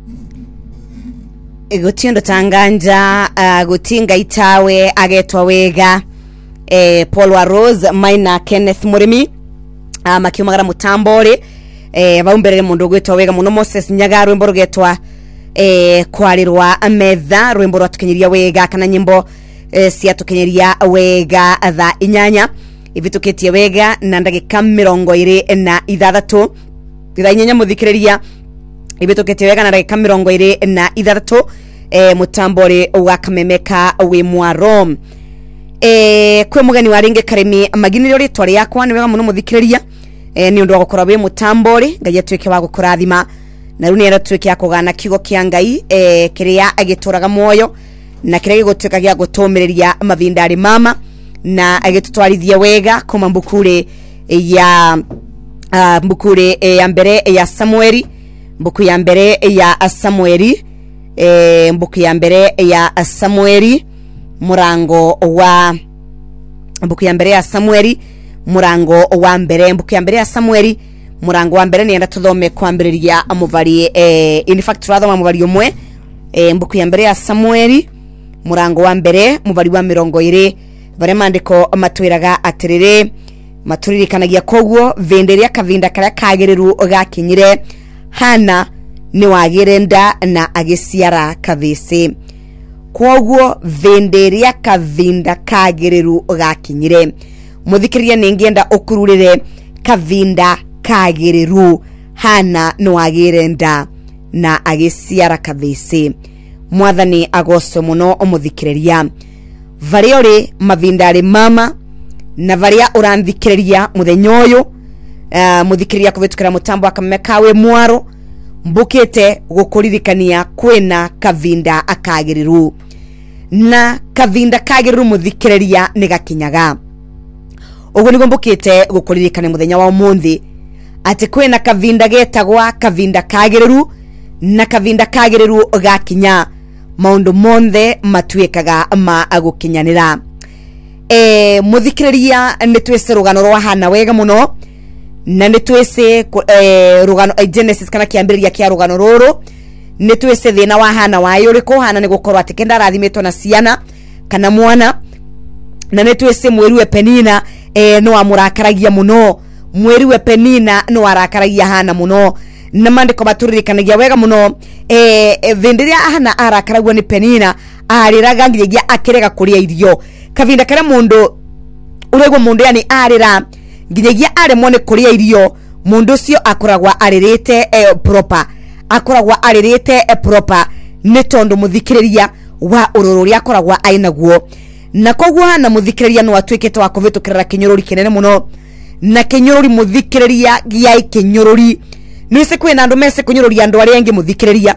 Gutindo tanganja gutinga itawe agetwa wega Paul wa Rose Maina Kenneth Murimi makiumagara mutambore baumbere mundu gwetwa wega muno Moses Nyaga rwimbo rugetwa kwarirwa metha rwimbo rwatukenyeria wega kana nyimbo cia tukenyeria wega tha inyanya ivituketie wega na ndagika 26 itha inyanya muthikiriria ivituketie wega na ndagika 26 mutambore wa kamemeka we mwaro kwe mugani waringe karemi maginiro ritwa yakwa ni wega muno muthikiriria ni undu wa gukora we mutambore ngai atweke wa gukurathima na runi era tweke yakugana kigo kia ngai kiria agituraga moyo na kiria gigutweka gia gutomereria mavindari mama na agitutwarithia wega kuma mbukure ya mbukure ya mbere ya Samueli mbuku ya mbere ya Samueli mbuku ya mbere ya Samueli murango wa mbuku ya mbere ya Samueli murango wa mbere mbuku ya mbere ya Samueli murango wa mbere ni enda tuthome kwambiriria amuvari in fact rather amuvari umwe mbuku ya mbere ya Samueli murango wa mbere muvari wa 20 bare mandiko matwiraga atirire maturirikanagia koguo venderia kavinda karia kagiriru gakinyire Hana ni wagirenda na agiciara kavisi koguo venderia kavinda kagiriru gakinyire muthikiriria ningienda ukururire kavinda kagiriru Hana ni wagirenda na agiciara kavisi mwathani agoso muno umuthikiriria variori mavindari mama na varia uranthikiriria muthenyoyo muthikiriria kuvitukira mutambo akamekawe mwaro mbukite gukuririkania kwena kavinda akagiriru na kavinda kagiriru muthikiriria ni gakinyaga ugu nigo mbukite gukuririkania muthenya wa umuthi ati kwena kavinda getagwa kavinda kagiriru na kavinda kagiriru gakinya maundu monthe matwekaga ma agukinyanira muthikiriria nitwese rugano rwa Hana wega muno na nitwese rugano Genesis kana kiambiriria kia rugano ruru nitwese thina wa Hana wayo riko Hana ni gukorwa atikenda rathimetwo na ciana kana mwana na nitwese mweriwe Penina no amurakaragia muno mweriwe Penina no arakaragia Hana muno na mandiko maturirikanagia wega muno venderia Hana arakaragwa ni Penina ariraga ngiria akirega kuria irio kavinda kara mundu urego mundu yani arira nginya aremwo ni kuria irio mundu cio akoragwa aririte proper akoragwa aririte proper ni tondu muthikiriria wa urururi akoragwa ainaguo na koguo Hana muthikiriria no atwikete wa kuvitukirira kinyururi kinene muno na kinyururi muthikiriria gia kinyururi nise kwena andu mese kunyururi andu ari engi muthikiriria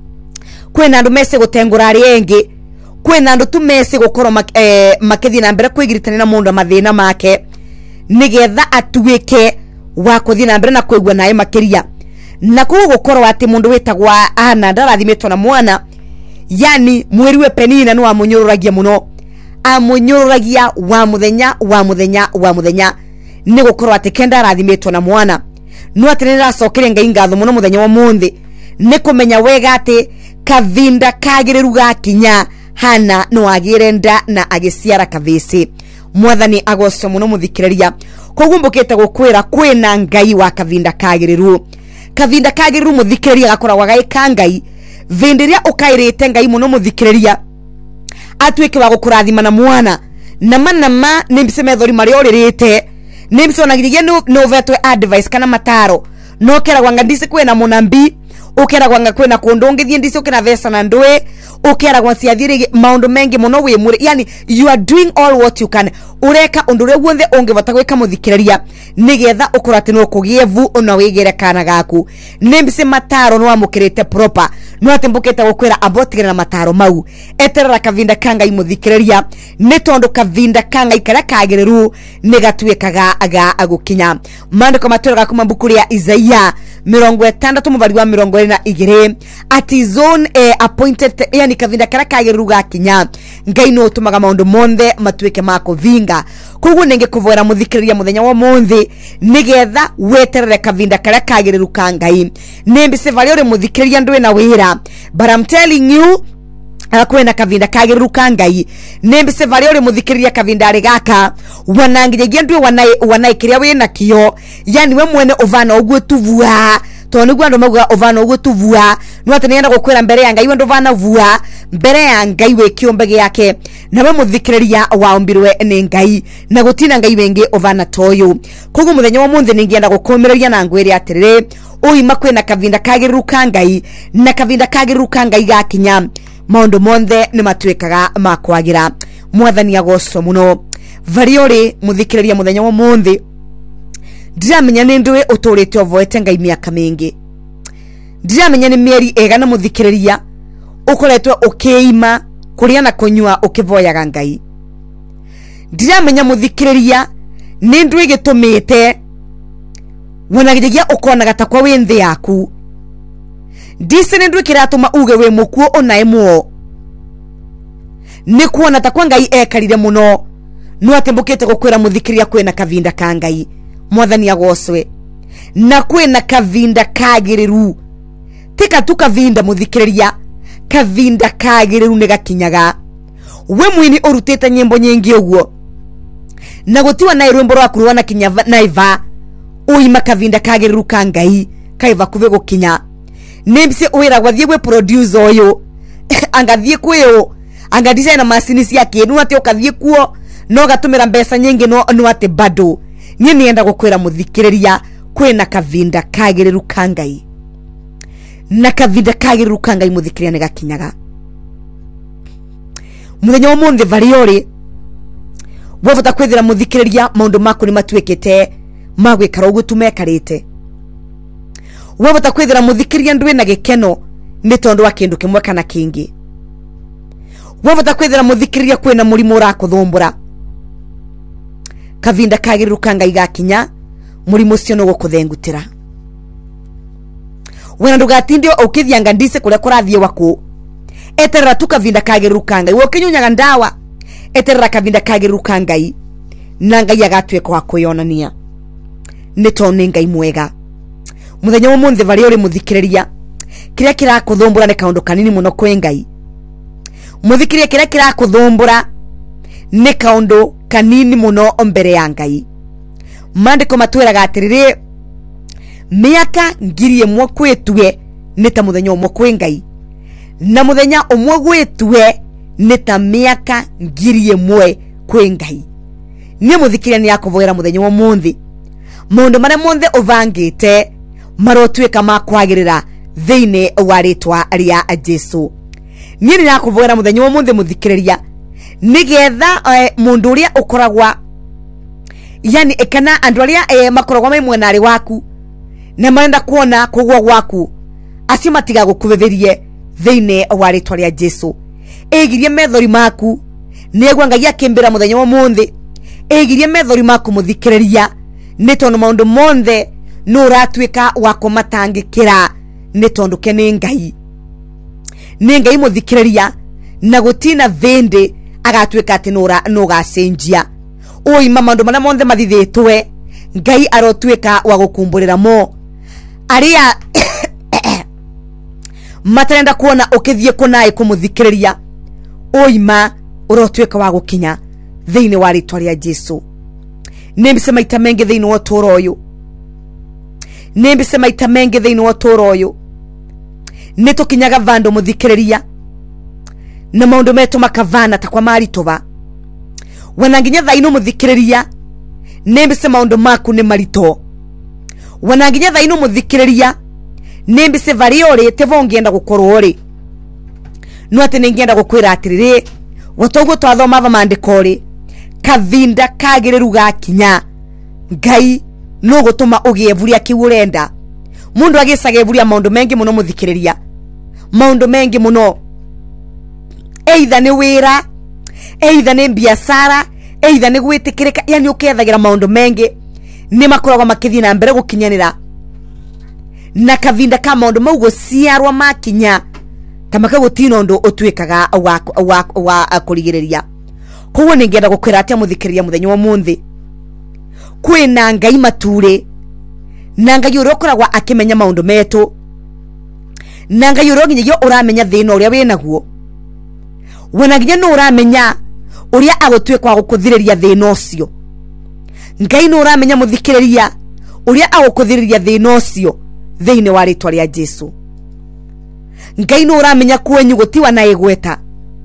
kwena andu mese gutengura ari engi kwena andu tumese gukoro makethi na mbere kwigiritana na mundu mathina make nigetha atwike wa kuthi na mbere na kuigwa nae makiria na gukoro ati mundu wetagwa Hana ndarathimetwo na mwana yani mweriwe Penina no amunyururagia muno amunyururagia wa muthenya ni gukoro ati kenda arathimetwo na mwana no atenera sokere ngai ngatho muno muthenya wa munthi ni kumenya wega ati kavinda kagiriru gakinya Hana no agirenda na agiciara kavisi mwathani agoso muno muthikiriria kogumbukite gukwira kwina ngai wa kavinda kagiriru muthikiriria gakoragwa gaika ngai venderia ukairite ngai muno muthikiriria atwike wa gukurathima na mwana na manama nimsemethori mari oririte nimsonagiria no vetwe advice kana mataro no keragwa ngandisi kwena munambi ukeragwa ngakwena kundongithie ndisi ukina vesa na ndwe ukeragwa ciathire maundu mengi muno wi muri yani you are doing all what you can ureka undure guothe ungivota gwika muthikiriria nigetha ukurate no kugievu ona wigere kana gaku nimse mataro no amukirite proper no atembukete gukwira abotigera na mataro mau eterera kavinda kanga imuthikiriria ni tondu kavinda kanga ikara kagiriru nigatwekaga aga agukinya mandiko matwiraga kuma mbukuri ya Isaia 60 mubari wa 22 ati zone appointed yani kavinda kara kagiruga kinya ngai no tumaga maundu monde matuike mako vinga koguo nenge kuvora muthikiriria muthenya wa monthi nigetha weterere kavinda kara kagiruka ngai nembe se vale ore muthikiriria ndwe na wira but I'm telling you kwena kavinda kagiruka ngai nembe se vale ore muthikiriria kavinda ari gaka wanangiria ndwe wanaikiria wina kio yani we mwene ovana ogwe tuvua to niguo ndo maguga ovana ogwe tuvua no atenenda gukwira mbere ya ngai wendo vana vua mbere ya ngai we kiombe yake na we muthikiriria waombirwe ni ngai na gutina ngai wengi ovana toyo koguo muthenya wa munthi ningienda gukomereria na ngwiri atirire uima kwena kavinda kagiruka ngai na kavinda kagiruka ngai gakinya maundu monthe ni matwikaga makwagira mwathani agoco muno variori muthikiriria muthenya wa munthi ndiramenya ni ndwe uturite ovoete ngai miaka mingi ndiramenya ni mieri egana muthikiriria ukoretwe ukiima kuria na kunywa ukivoyaga ngai ndiramenya muthikiriria ni ndwe gitumite wanagiria ukona gatakwa winthi yaku ndise ni ndwe kiratuma uge we mukuo onaimwo ni kuona takwa ngai ekarire muno no atembukite gukwira muthikiriria kwena kavinda ka ngai mwathani agocwe na kwena kavinda kagiriru tika tu kavinda muthikiriria kavinda kagiriru ne gakinyaga we mwini urutete nyimbo nyingi uguo na gutiwa na irwimbo rwa kuruwa na kinya naiva uima kavinda kagiriru ka ngai kaiva kuve gukinya nembise uwira gwathie gwe producer oyo angathie kuyo anga design na masini cia kinu ati ukathie kuo no gatumira mbeca nyingi no ati bado nye nienda gukwira muthikiriria kwena kavinda kagiriru ka ngai na kavinda kagiriru ka ngai muthikiriria ne gakinyaga muthenya wa munthi variori wavota kwithira muthikiriria maundu maku ni matwekete magwikara ugu tumekarite wavota kwithira muthikiriria ndwe na gikeno ni tondu wa kindu kimwe kana kingi wavota kwithira muthikiriria kwena murimu urakuthumbura kavinda kagiriru ka ngai gakinya murimu cio no gukuthengutira wena ndugatinde ukithianga ndise kuria kurathie waku eterera tu kavinda kagiriru ka ngai wokinyunyaga ndawa eterera kavinda kagiriru ka ngai na ngai agatweka wa kuyonania ni tone ngai mwega muthenya wa munthi vari uri muthikiriria kiria kirakuthumbura ni kaundu kanini muno kwi ngai muthikiriria kiria kirakuthumbura ni kaundu kanini muno mbere ya ngai mandiko matwiraga atiriri miaka 1000 kwitwe ni ta muthenya umwe kwi ngai na muthenya umwe gwitwe ni ta miaka 1000 kwi ngai ni muthikiriria ni yakuvira muthenya wa munthi maundu maria monthe uvangite marotwika makwagirira thiini wa ritwa ria Jesu ni yakuvira muthenya wa munthi muthikiriria nigetha mundu uria ukoragwa yani ekana andu aria makoragwa mai mwenari waku na marenda kuona kugwa gwaku acio matiga gukuveverie thiini wa ritwa ria Jesu egirie methori maku negwa ngai akimbira muthenya wa munthi egirie methori maku muthikiriria ni tondu maundu monthe no ratwika wa kumatangikira ni tondu ke ni ngai muthikiriria na gutina vende agatwika ati no gacenjia oi mamandu maria monthe mathithitwe ngai arotwika wa gukumburira mo aria matarenda kuona ukithie kunai kumuthikiriria oi ma urotwika wa gukinya thiini wa ritwa ria Jesu nembise maita mengi thiini wa toro uyu nembise maita mengi thiini wa toro uyu nitukinyaga vandu muthikiriria na maundu metu makavana takwa maritoba wananginya thaino muthikiriria nembise maundu maku ni marito wananginya thaino muthikiriria nembise variori tevongienda gukorwo ri no ati ningienda gukwira atiriri watogo twathoma vamandiko ri kavinda kagiriru gakinya ngai no gutuma ugievuria kiurenda mundu agisagevuria maundu mengi muno muthikiriria maundu mengi muno either ni wira either ni biashara either ni gwitikirika yani ukethagira maundu mengi ni makoragwa makithii na mbere gukinyanira na kavinda ka maundu mau guciarwa makinya tamaka gutino ndo otwekaga wa kurigireria koguo ningienda gukwira atia muthikiriria muthenya wa munthi kwina Ngai mature na Ngai urokoragwa akimenya maundu metu na Ngai uroginyagia uramenya thina uria winaguo wona nginya no uramenya uria agutwekwa gukuthiriria thina ucio Ngai no uramenya muthikiriria uria agukuthiriria thina ucio thiine wa ritwa ria Jesu Ngai no uramenya kwenyu gutiwa na igweta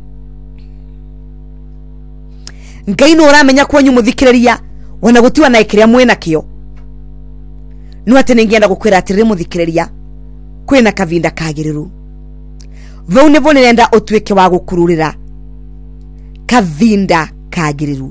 Ngai no uramenya kwenyu muthikiriria wona gutiwa na ikiria mwena kio no ati ningienda gukwira atiri muthikiriria kwina kavinda kagiriru vau nivo nirenda utwike wa gukururira kavinda kagiriru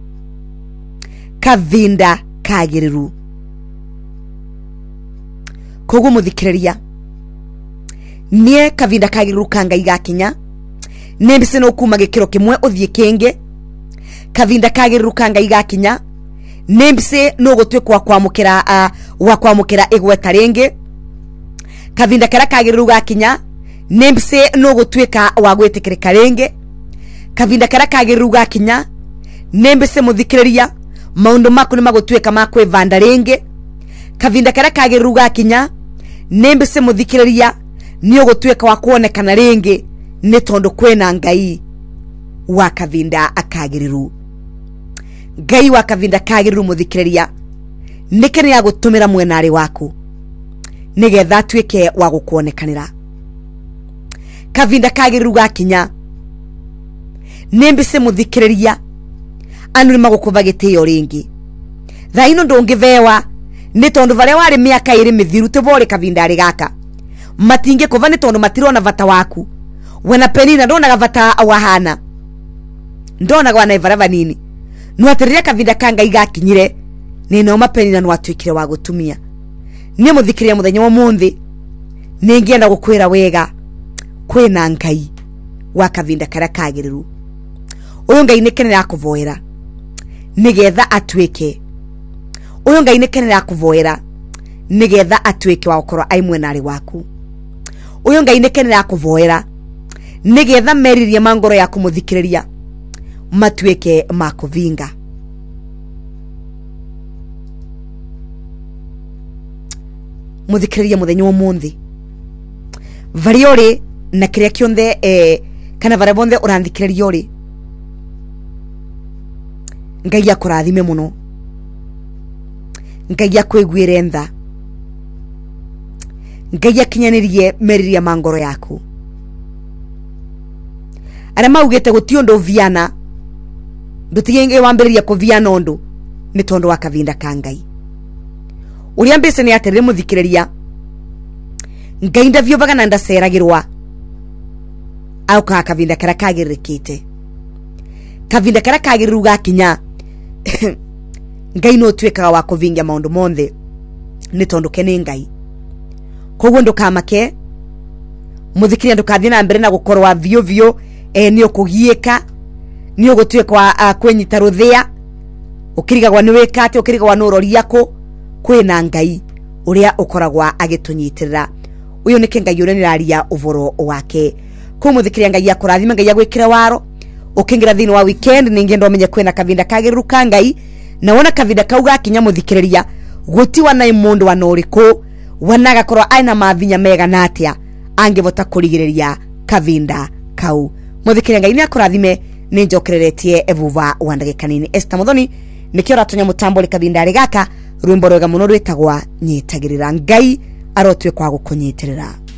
koguo muthikiriria nie kavinda kagiriru ka Ngai gakinya nembise no kuma gikiro kimwe uthie kingi kavinda kagiriru ka Ngai gakinya nembise no gutwikwa kwamukira igweta ringi kavinda kara kagiriru gakinya nembise no gutwika wa gwitikirika ringi kavinda kara kagiriru gakinya nembise muthikiriria maundu maku ni magutwika makwivanda ringi kavinda kara kagiriru gakinya nembise muthikiriria ni ugutwika wa kuonekana ringi ni tondu kwina Ngai wa kavinda akagiriru Ngai wa kavinda kagiriru muthikiriria nikene ya gutumira mwenari waku nigetha twike wa gukuonekanira kavinda kagiriru gakinya nembise muthikiriria anu ni magukuva gitio ringi thaino ndungivewa ni tondu varia wari miaka iri mithiru tivore kavinda ri gaka matinge kuva ni tondu matirona vata waku wena Penina ndonaga vata wahana ndonaga wana ivara vanini no atirira kavinda ka Ngai gakinyire ni no Penina no atwikire wa gutumia ni muthikiriria muthenya wa munthi ningienda gukwira wega kwina Ngai wa kavinda kara kagiriru uyu Ngai nikenera akuvoera nigetha atwike uyu Ngai nikenera akuvoera nigetha atwike wa gukorwo ai mwenari waku uyu Ngai nikenera akuvoera nigetha meririe mangoro yaku muthikiriria matwike makuvinga muthikiriria muthenya wa munthi variori na kiria kionthe kana varia vonthe uranthikiriria uri Ngai akurathime muno Ngai akwiguire ntha Ngai akinyanirie meriria mangoro yaku aria maugite gutiondo viana ndutigenge wambiriria kuviana undu ni tondu wa kavinda ka Ngai uria mbese ni atirire muthikiriria Ngai ndaviovaga na ndaceragirwa au ka kavinda kara kagirikite kavinda kara kagiriru gakinya Ngai no twikaga wa kuvinga maundu monthe ni tondu kene Ngai koguo ndukamake muthikiriria ndukathie na mbere na gukorwa vio ni ukugieka ni ugutwika kwenyita ruthia ukirigagwa ni wikate ukirigagwa no roriako kwina Ngai uria ukoragwa agitunyitirira uyu ni Ngai uria niraria uvoro wake ko muthikiriria Ngai akurathime Ngai agwikira waro ukingira thini wa weekend ningienda umenye kwina kavinda kagiriru ka Ngai na wona kavinda kau gakinya muthikiriria gutiwa na imundu wa noriko wanaga korwo aina mavinya mega natia angivota kurigiriria kavinda kau muthikiriria Ngai ni akurathime ni njokereretie evuva wa ndagika nini Esther Muthoni nikio ratonya mutambo kavinda ri gaka rwimbo rwega muno rwetagwa nyitagirira Ngai arotwe kwa gukunyitirira.